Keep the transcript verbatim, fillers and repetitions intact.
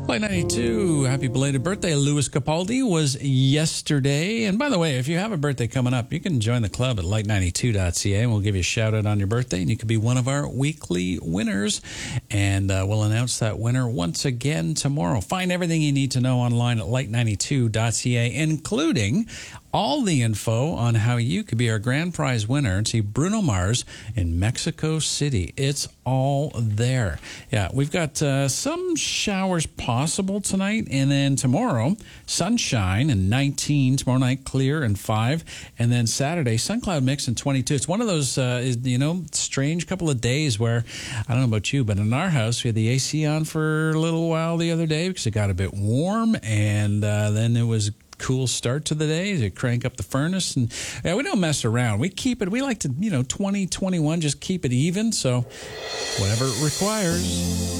Light ninety-two, happy belated birthday. Louis Capaldi was yesterday. And by the way, if you have a birthday coming up, you can join the club at light ninety-two dot c a, and we'll give you a shout out on your birthday, and you could be one of our weekly winners. And uh, we'll announce that winner once again tomorrow. Find everything you need to know online at light ninety-two dot c a, including all the info on how you could be our grand prize winner and see Bruno Mars in Mexico City. It's all there. Yeah, we've got uh, some showers possible tonight, and then tomorrow, sunshine and nineteen. Tomorrow night, clear and five. And then Saturday, sun cloud mix and twenty-two. It's one of those, uh, you know, strange couple of days where, I don't know about you, but in our house, we had the A C on for a little while the other day because it got a bit warm, and uh, then it was cool start to the day. They crank up the furnace, and yeah, we don't mess around. We keep it, we like to, you know, twenty, twenty-one, just keep it even. So whatever it requires.